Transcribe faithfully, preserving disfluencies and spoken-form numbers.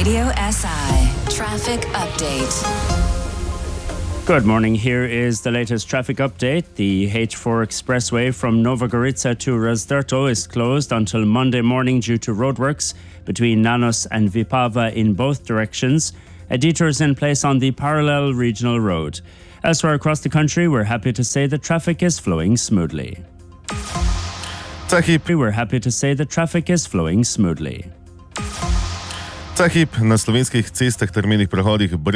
Radio S I Traffic Update. Good morning. Here is the latest traffic update. The H four expressway from Nova Gorica to Razderto is closed until Monday morning due to roadworks between Nanos and Vipava in both directions. A detour is in place on the parallel regional road. Elsewhere across the country, we're happy to say that traffic is flowing smoothly. We're happy to say that traffic is flowing smoothly. Ta hip na slovenskih cestah ter mejnih prehodih